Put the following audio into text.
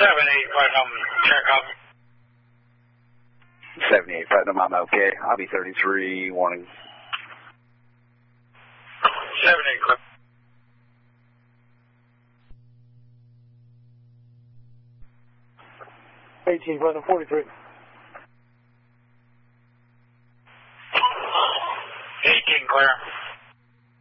Putnam, check up. 78 Putnam, I'm okay. I'll be 33, warning. 78 Putnam. 18 Putnam, 43. 18 clear.